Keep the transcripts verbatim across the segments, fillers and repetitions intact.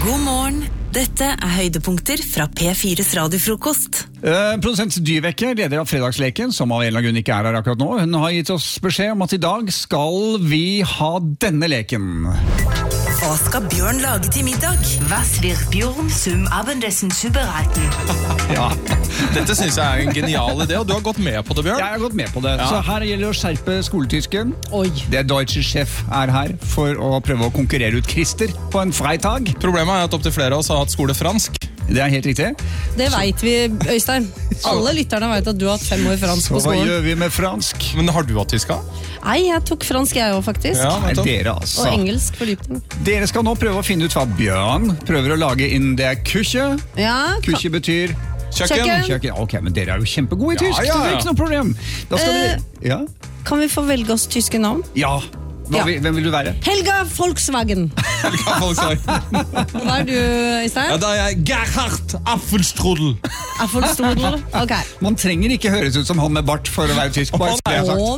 God morgen. Dette er høydepunkter fra P fires radiofrokost. Uh, produsent Dyvekke, leder av fredagsleken, som av en eller annen grunn ikke er her akkurat nå, hun har gitt oss beskjed om at i dag skal vi ha denne leken. Hva skal Bjørn lage til middag? Was wird Bjørn zum Abendessen zubereiten? Ja. Dette synes jeg er en genial idé, og du har gått med på det, Bjørn. Jeg har gått med på det, Ja. så her gjelder det å skjerpe skoletysken. Oi. Det Deutsche Chef er her for å prøve å konkurrere ut Christer på en freitag. Problemet er at opp til flere av oss har hatt skole fransk. Det er helt riktig. Det vet vi, Øystein. Alle lytterne vet at du har hatt fem år fransk Så på hva skolen. gjør vi med fransk? Men har du hatt tyska? Nei, jeg tok fransk jeg også, faktisk. Ja, Nei, nettopp. dere Og altså. engelsk fordypning. Dere skal nå prøve å finne ut hva Bjørn prøver å lage innen det kysje. Ja, Kysje betyr Kjøkken. Kjøkken. kjøkken. Ok, men dere er jo kjempegode i tysk, Ja, ja, så det er ja. ikke noe problem. Da skal Eh. vi... Ja? kan vi få velge oss tyske navn? Ja. Hva, Ja. vil- Hvem vil du være? Helga Volkswagen. Hva folk sier. Hva er du, Øystein? Ja, da er jeg Gerhard Apfelstrudel. Apfelstrudel. Ok. Man trenger ikke høres ut som han med bart for å være tysk. Bare Å, så det er sagt. Å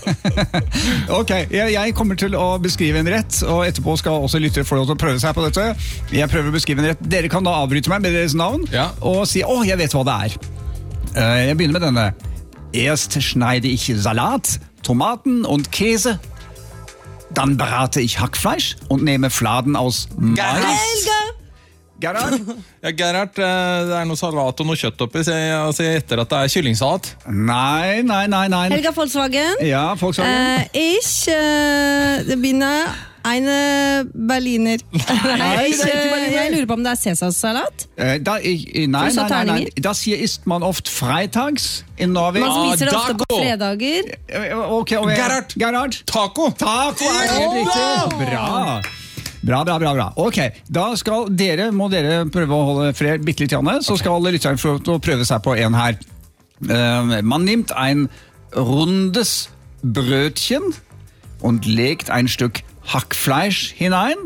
nei. Ok, jeg, jeg kommer til å beskrive en rett, og etterpå skal også lyttere få lov til å prøve seg på dette. Jeg prøver å beskrive en rett. Dere kan da avbryte meg med deres navn, Ja. og si, åh, jeg vet hva det er. Eh, Jeg begynner med denne. Erst schneide ich Salat, Tomaten und Käse. Dann berate ich Hackfleisch und nehme Fladen aus Mais. Helga! Gerhard? Ja, Gerhard, eh, det er noe salat og noe kjøtt oppi, så jeg altså, jeg gjetter at det er kyllingsalat. Nei, nei, nei, nei. Helga Volkswagen. Ja, Volkswagen. Eh, ich uh, begynner eine Berliner. Nei, det er ikke Berliner. Jeg lurer på om det er Cæsarsalat. Eh, da, ich, nei, Så nei, nei, nei. terninger. Das hier isst man oft freitags in Norwegen. Man spiser det ofte på Dago. fredager. Eh, Ok, og Gerhard. Gerhard. Taco! Taco er helt riktig. Bra. Bra, bra, bra, bra. Ok, da skal dere, må dere prøve å holde fred bitte litt, Janne, så skal lytteren få lov til å prøve seg på en her. Eh, man nimmt ein rundes Brötchen und legt ein Stück Hackfleisch hinein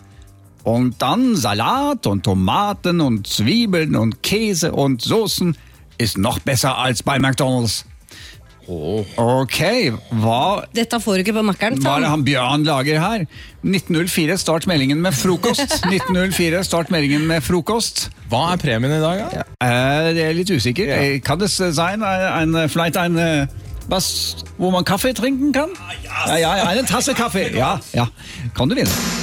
und dann Salat und Tomaten und Zwiebeln und Käse und Soßen ist noch besser als bei McDonald's. Ok, hva Dette får du ikke på makkeren. Hva er det han Bjørn lager her? nitten null fire, start meldingen med frokost. nitten null fire, start meldingen med frokost. Hva er premien i dag, da? Eh, det er litt usikker. Eh, Kan det sein en, en, vielleicht en, eh, was, wo man Kaffee trinken kann? Ja, ja, ja, eine Tasse Kaffee. Ja, ja. Kan du vinne.